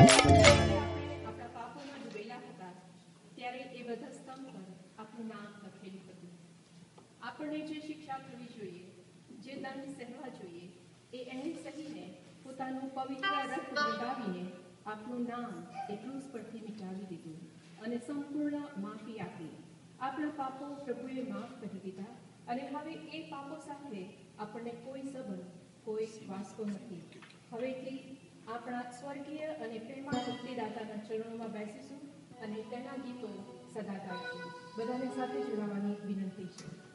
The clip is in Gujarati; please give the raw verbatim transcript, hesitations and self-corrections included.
આપણા પાપોમાં ડૂબેલા હતા ત્યારે એ બધા સ્તંભ પર આપણું નામ લખેલું હતું. આપણને જે શિક્ષા થવી જોઈએ, જે દંડ સહેવા જોઈએ, એ એણે સહીને પોતાનું પવિત્ર રક્ત લગાવીને આપણું નામ એ ક્રૂસ પરથી મિટાવી દીધું અને સંપૂર્ણ માફી આપી. આપણા પાપો પ્રભુએ માફ કરી દીધા અને હવે એ પાપો સાથે આપણને કોઈ સંબંધ, કોઈ વાસ્તો નથી. હવેથી આપણા સ્વર્ગીય અને પ્રેમા મુક્તિદાતાના ચરણોમાં બેસીશું અને તેના ગીતો સદા ગાઈશું. બધાને સાથે જોડાવાની વિનંતી છે.